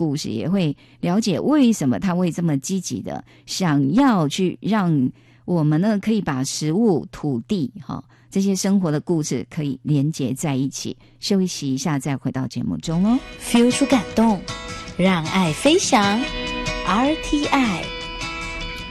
故事，也会了解为什么他会这么积极的想要去让我们呢可以把食物、土地这些生活的故事可以连结在一起。休息一下再回到节目中哦。 feel 出感动，让爱飞翔。RTI